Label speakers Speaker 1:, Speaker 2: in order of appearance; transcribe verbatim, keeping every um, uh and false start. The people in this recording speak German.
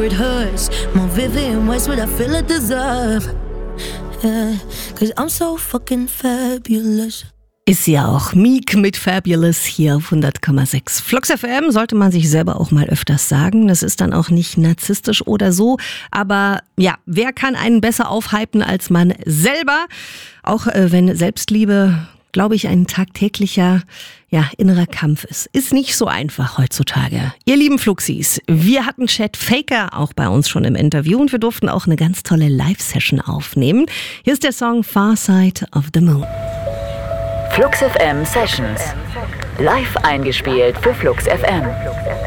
Speaker 1: it hurts. More vivid in ways what I feel I deserve. Yeah, cause I'm so fucking fabulous.
Speaker 2: Ist ja auch Meek mit Fabulous hier auf hundert Komma sechs. Flux F M sollte man sich selber auch mal öfters sagen. Das ist dann auch nicht narzisstisch oder so. Aber ja, wer kann einen besser aufhypen als man selber? Auch äh, wenn Selbstliebe, glaube ich, ein tagtäglicher ja, innerer Kampf ist. Ist nicht so einfach heutzutage. Ihr lieben Fluxis, wir hatten Chet Faker auch bei uns schon im Interview und wir durften auch eine ganz tolle Live-Session aufnehmen. Hier ist der Song Far Side of the Moon.
Speaker 3: Flux F M Sessions. Live eingespielt für Flux F M.